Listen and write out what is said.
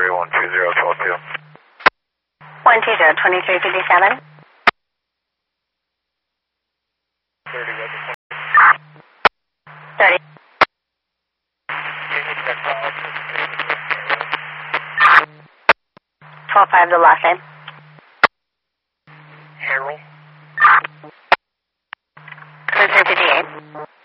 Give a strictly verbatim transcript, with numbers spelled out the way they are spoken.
three one two zero twelve two. one two zero, twenty-three fifty-seven. thirty, thirty. twelve five, the last name. Harold. twenty-three fifty-eight.